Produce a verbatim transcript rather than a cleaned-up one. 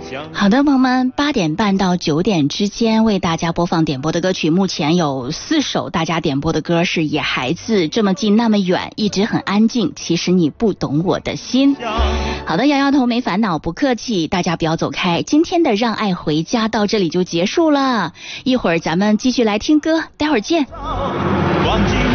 好的，朋友们，八点半到九点之间为大家播放点播的歌曲，目前有四首大家点播的歌是《野孩子》、这么近那么远、一直很安静、其实你不懂我的心。好的，摇摇头没烦恼，不客气，大家不要走开。今天的让爱回家到这里就结束了，一会儿咱们继续来听歌，待会儿见。忘记